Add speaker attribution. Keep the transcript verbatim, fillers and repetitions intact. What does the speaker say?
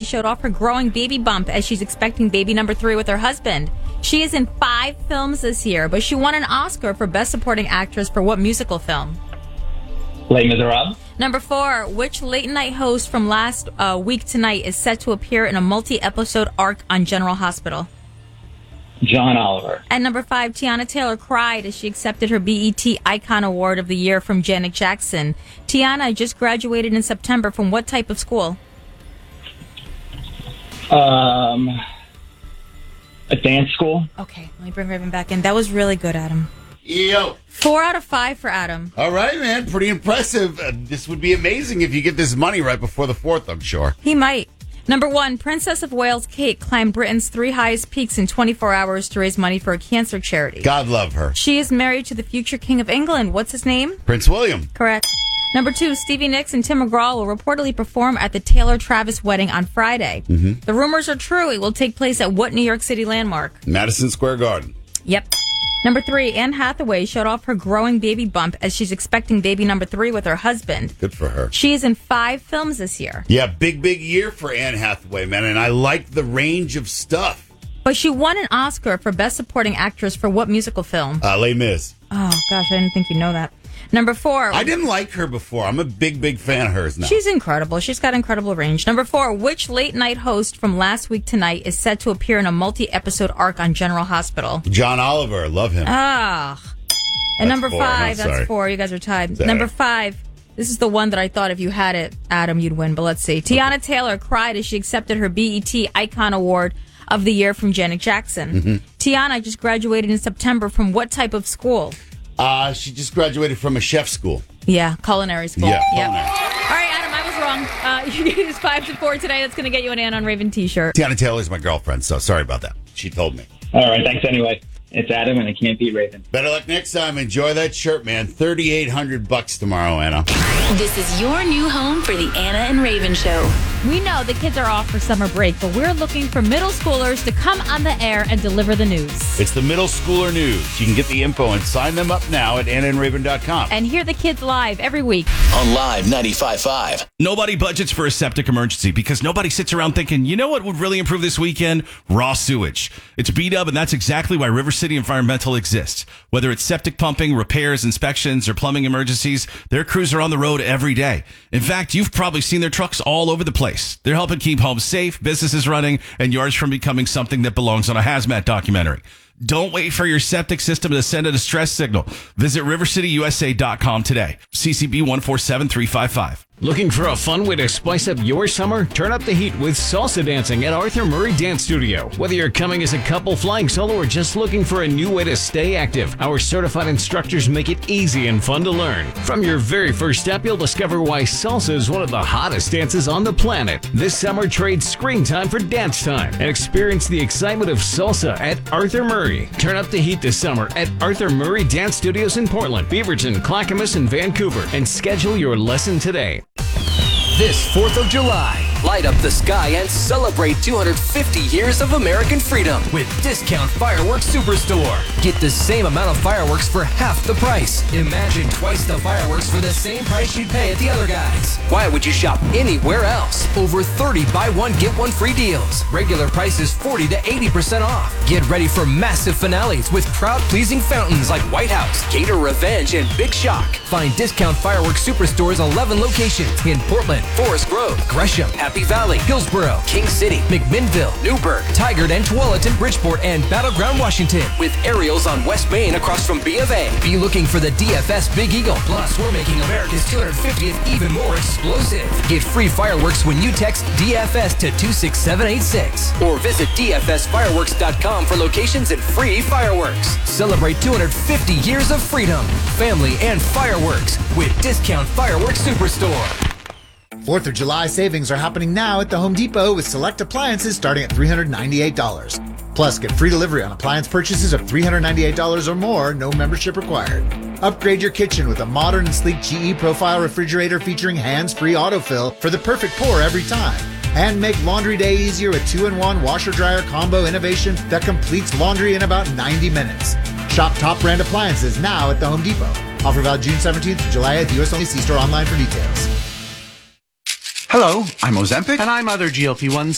Speaker 1: showed off her growing baby bump as she's expecting baby number three with her husband. She is in five films this year, but she won an Oscar for Best Supporting Actress for what musical film?
Speaker 2: Les Miserables.
Speaker 1: Number four, which late-night host from last uh, week tonight is set to appear in a multi-episode arc on General Hospital?
Speaker 2: John Oliver.
Speaker 1: And number five, Tiana Taylor cried as she accepted her B E T Icon Award of the Year from Janet Jackson. Tiana just graduated in September from what type of school?
Speaker 2: Um, a dance school.
Speaker 1: Okay, let me bring Raven back in. That was really good, Adam.
Speaker 3: Yo.
Speaker 1: Four out of five for Adam.
Speaker 3: All right, man. Pretty impressive. Uh, this would be amazing if you get this money right before the fourth, I'm sure.
Speaker 1: He might. Number one, Princess of Wales Kate climbed Britain's three highest peaks in twenty-four hours to raise money for a cancer charity.
Speaker 3: God love her.
Speaker 1: She is married to the future King of England. What's his name?
Speaker 3: Prince William.
Speaker 1: Correct. Number two, Stevie Nicks and Tim McGraw will reportedly perform at the Taylor-Travis wedding on Friday.
Speaker 3: Mm-hmm.
Speaker 1: The rumors are true. It will take place at what New York City landmark?
Speaker 3: Madison Square Garden.
Speaker 1: Yep. Number three, Anne Hathaway showed off her growing baby bump as she's expecting baby number three with her husband.
Speaker 3: Good for her.
Speaker 1: She is in five films this year.
Speaker 3: Yeah, big, big year for Anne Hathaway, man, and I like the range of stuff.
Speaker 1: But she won an Oscar for Best Supporting Actress for what musical film?
Speaker 3: Uh, Les Mis.
Speaker 1: Oh, gosh, I didn't think you'd know that. Number four.
Speaker 3: I didn't like her before. I'm a big, big fan of hers now.
Speaker 1: She's incredible. She's got incredible range. Number four. Which late-night host from last week tonight is set to appear in a multi-episode arc on General Hospital?
Speaker 3: John Oliver. Love him.
Speaker 1: Ah. And
Speaker 3: That's
Speaker 1: number
Speaker 3: four.
Speaker 1: five.
Speaker 3: I'm
Speaker 1: That's
Speaker 3: sorry.
Speaker 1: four. You guys are tied.
Speaker 3: Sorry.
Speaker 1: Number five. This is the one that I thought if you had it, Adam, you'd win. But let's see. Tiana Taylor cried as she accepted her B E T Icon Award of the Year from Janet Jackson.
Speaker 3: Mm-hmm.
Speaker 1: Tiana just graduated in September from what type of school?
Speaker 3: Uh, she just graduated from a chef school.
Speaker 1: Yeah, culinary school.
Speaker 3: Yeah,
Speaker 1: Yep.
Speaker 3: culinary.
Speaker 1: All right, Adam, I was wrong. Uh, you get us five to four today. That's going to get you an Ann on Raven t-shirt.
Speaker 3: Tiana Taylor's my girlfriend, so sorry about that. She told me.
Speaker 2: All right, thanks anyway. It's Adam, and I can't beat Raven.
Speaker 3: Better luck next time. Enjoy that shirt, man. thirty-eight hundred bucks tomorrow, Anna.
Speaker 4: This is your new home for the Anna and Raven Show.
Speaker 1: We know the kids are off for summer break, but we're looking for middle schoolers to come on the air and deliver the news.
Speaker 3: It's the Middle Schooler News. You can get the info and sign them up now at anna and raven dot com.
Speaker 1: And hear the kids live every week.
Speaker 5: On Live ninety-five point five.
Speaker 6: Nobody budgets for a septic emergency because nobody sits around thinking, you know what would really improve this weekend? Raw sewage. It's B-Dub, and that's exactly why River City Environmental exists. Whether it's septic pumping, repairs, inspections, or plumbing emergencies, their crews are on the road every day. In fact, you've probably seen their trucks all over the place. They're helping keep homes safe, businesses running, and yours from becoming something that belongs on a hazmat documentary. Don't wait for your septic system to send a distress signal. Visit river city u s a dot com today. C C B one four seven three five five.
Speaker 7: Looking for a fun way to spice up your summer? Turn up the heat with salsa dancing at Arthur Murray Dance Studio. Whether you're coming as a couple, flying solo, or just looking for a new way to stay active, our certified instructors make it easy and fun to learn. From your very first step, you'll discover why salsa is one of the hottest dances on the planet. This summer, trade screen time for dance time and experience the excitement of salsa at Arthur Murray. Turn up the heat this summer at Arthur Murray Dance Studios in Portland, Beaverton, Clackamas, and Vancouver, and schedule your lesson today.
Speaker 8: This fourth of July, light up the sky and celebrate two hundred fifty years of American freedom with Discount Fireworks Superstore. Get the same amount of fireworks for half the price. Imagine twice the fireworks for the same price you'd pay at the other guys. Why would you shop anywhere else? Over thirty buy one, get one free deals. Regular prices forty to eighty percent off. Get ready for massive finales with crowd-pleasing fountains like White House, Gator Revenge, and Big Shock. Find Discount Fireworks Superstore's eleven locations in Portland, Forest Grove, Gresham, Happy Valley, Hillsborough, King City, McMinnville, Newburgh, Tigard and Tualatin, Bridgeport, and Battleground, Washington, with aerials on West Main across from B of A. Be looking for the D F S Big Eagle. Plus, we're making America's two hundred fiftieth even more explosive. Get free fireworks when you text D F S to two six seven eight six or visit d f s fireworks dot com for locations and free fireworks. Celebrate two hundred fifty years of freedom, family, and fireworks with Discount Fireworks Superstore.
Speaker 9: fourth of July savings are happening now at the Home Depot with select appliances starting at three hundred ninety-eight dollars. Plus, get free delivery on appliance purchases of three hundred ninety-eight dollars or more, no membership required. Upgrade your kitchen with a modern and sleek G E Profile refrigerator featuring hands-free autofill for the perfect pour every time. And make laundry day easier with two in one washer-dryer combo innovation that completes laundry in about ninety minutes. Shop top brand appliances now at the Home Depot. Offer valid June seventeenth to July at the U S only. See store online for details.
Speaker 10: Hello, I'm Ozempic. And I'm other G L P one s.